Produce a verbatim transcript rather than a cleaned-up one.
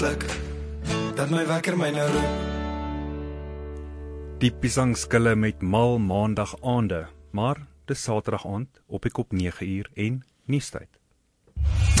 Blik, dat my wekker my nou roep. Die piesangskille met mal maandag aande, maar dis Saterdag aand op die kop nege uur en nuustyd.